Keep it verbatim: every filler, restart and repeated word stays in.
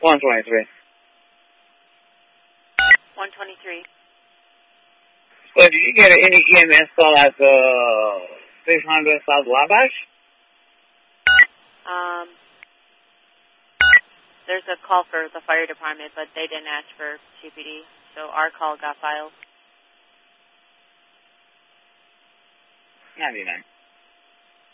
one twenty-three. one twenty-three. So did you get any E M S call at the six hundred South Wabash? Um, there's a call for the fire department, but they didn't ask for C P D, so our call got filed. ninety-nine.